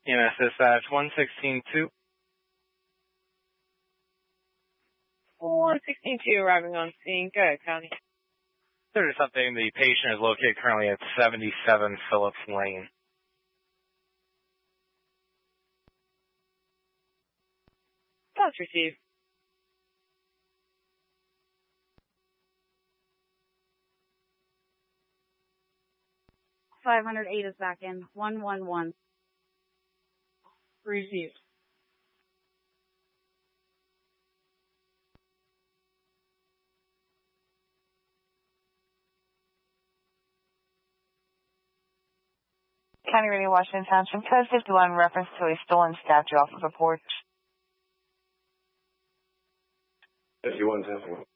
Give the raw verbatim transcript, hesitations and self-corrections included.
E M S dispatch one sixteen two. one sixteen two arriving on scene. Go ahead, County. There's something. The patient is located currently at seventy-seven Phillips Lane. Thoughts received. five hundred eight is back in. one one one. Received. County Radio, Washington Township, code fifty-one, reference to a stolen statue off of a porch. fifty-one, testing.